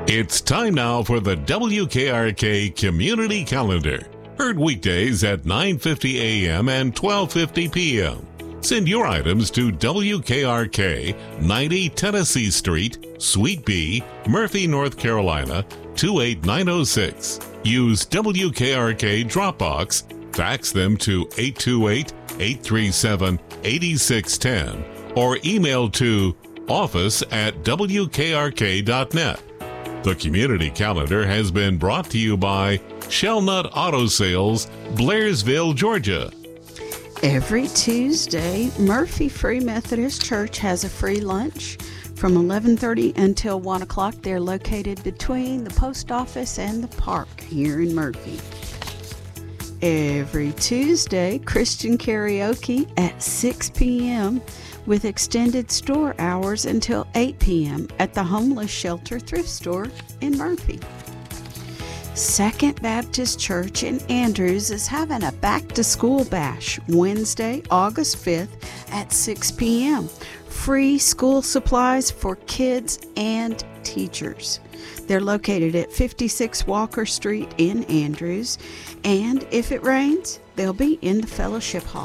It's time now for the WKRK Community Calendar. Heard weekdays at 9:50 a.m. and 12:50 p.m. Send your items to WKRK, 90 Tennessee Street, Suite B, Murphy, North Carolina, 28906. Use WKRK Dropbox. Fax them to 828-837-8610 or email to office@wkrk.net. The Community Calendar has been brought to you by Shellnut Auto Sales, Blairsville, Georgia. Every Tuesday, Murphy Free Methodist Church has a free lunch from 11:30 until 1 o'clock. They're located between the post office and the park here in Murphy. Every Tuesday, Christian karaoke at 6 p.m. with extended store hours until 8 p.m. at the Homeless Shelter Thrift Store in Murphy. Second Baptist Church in Andrews is having a back-to-school bash Wednesday, August 5th at 6 p.m. Free school supplies for kids and teachers. They're located at 56 Walker Street in Andrews, and if it rains, they'll be in the Fellowship Hall.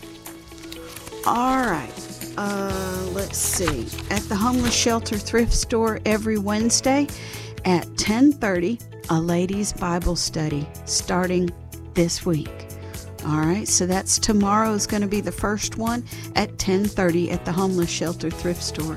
All right. Let's see. At the Homeless Shelter Thrift Store every Wednesday at 10:30, a ladies' Bible study starting this week. All right, so that's tomorrow is going to be the first one at 10:30 at the Homeless Shelter Thrift Store.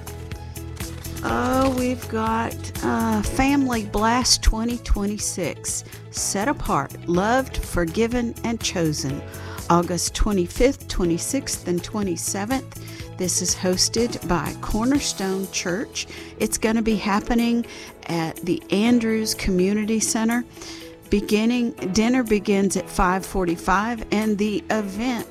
We've got Family Blast 2026, Set Apart, Loved, Forgiven, and Chosen, August 25th, 26th, and 27th. This is hosted by Cornerstone Church. It's going to be happening at the Andrews Community Center. Dinner begins at 5:45, and the event